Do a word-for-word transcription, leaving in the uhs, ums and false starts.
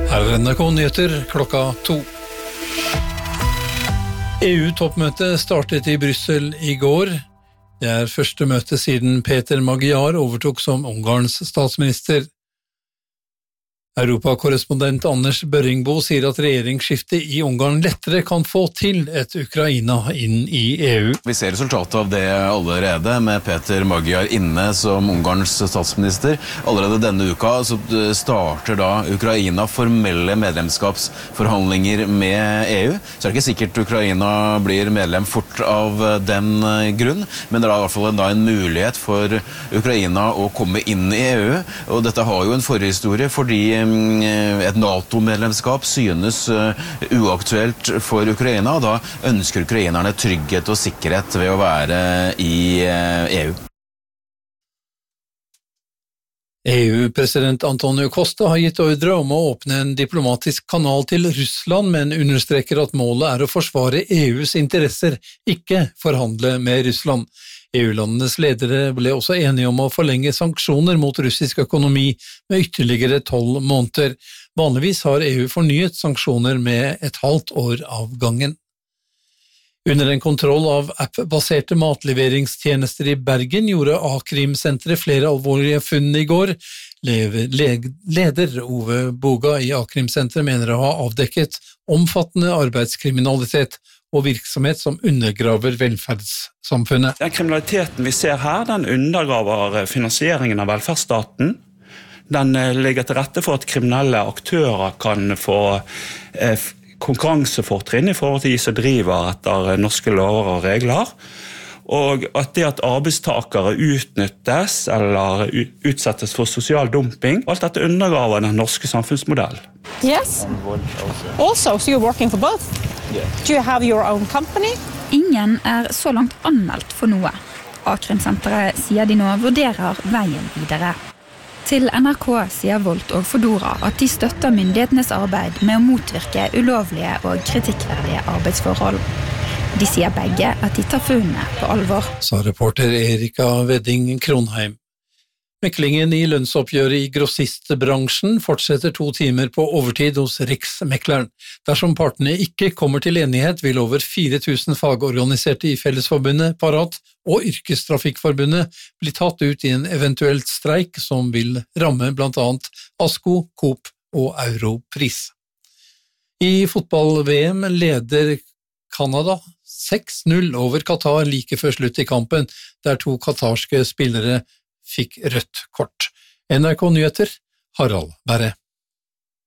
Her er N R K Nyheter klokka to. E U-toppmøtet startet i Brussel i går. Det er første møte siden Peter Magyar overtok som Ungarns statsminister. Europakorrespondent Anders Børringbo sier at regjeringsskiftet i Ungarn lettere kan få til et Ukraina inn i E U. Vi ser resultatet av det allerede, med Peter Magyar inne som Ungarns statsminister. Allerede denne uka så starter da Ukraina formelle medlemskapsforhandlinger med E U. Så er det ikke sikkert Ukraina blir medlem fort av den grunn, men det er i hvert fall da en mulighet for Ukraina å komme inn i E U. Og dette har jo en forhistorie, fordi et NATO-medlemskap synes uaktuelt for Ukraina, og da ønsker ukrainerne trygghet og sikkerhet ved å være i E U. E U-president Antonio Costa har gitt ordre om å åpne en diplomatisk kanal til Russland, men understreker at målet er å forsvare E U's interesser, ikke forhandle med Russland. E U-landenes ledere ble også enige om å forlenge sanksjoner mot russisk økonomi med ytterligere tolv måneder. Vanligvis har E U fornyet sanksjoner med et halvt år av gangen. Under en kontroll av app-baserte matleveringstjenester i Bergen gjorde A-krimsenteret flere alvorlige funn i går. Leder Ove Boga i A-krimsenteret mener å ha avdekket omfattende arbeidskriminalitet og virksomhet som undergraver velferdssamfunnet. Den kriminaliteten vi ser her, den undergraver finansieringen av velferdsstaten. Den legger til rette for at kriminelle aktører kan få eh, konkurransefortrinn i forhold til de som driver etter norske lover og regler. Og at det at arbeidstakere utnyttes eller utsettes for sosial dumping, alt dette undergraver den norske samfunnsmodellen. Yes. Also, so you're working for both? Do you have your own company? Ingen er så langt anmeldt for noe. A-krimsenteret sier de nå vurderer veien videre. Til N R K sier Volt og Fodora at de støtter myndighetenes arbeid med å motvirke ulovlige og kritikkverdige arbeidsforhold. De sier begge at de tar funnet på alvor. Sa reporter Erika Wedding Kronheim. Meklingen i lønnsoppgjøret i grossistbransjen fortsetter to timer på overtid hos Riksmekleren. Dersom partene ikke kommer til enighet, vil over fire tusen fagorganiserte i Fellesforbundet, Parat og Yrkestrafikkforbundet bli tatt ut i en eventuelt streik som vil ramme blant annet ASKO, Coop og Europris. I fotball-V M leder Kanada seks null over Qatar like før slutt i kampen, der to katarske spillere fikk rødt kort. N R K Nyheter, Harald Berre.